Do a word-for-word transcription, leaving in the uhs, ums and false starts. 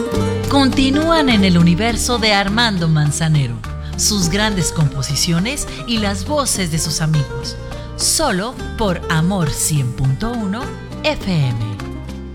Continúan en el universo de Armando Manzanero, sus grandes composiciones y las voces de sus amigos, solo por Amor cien punto uno F M.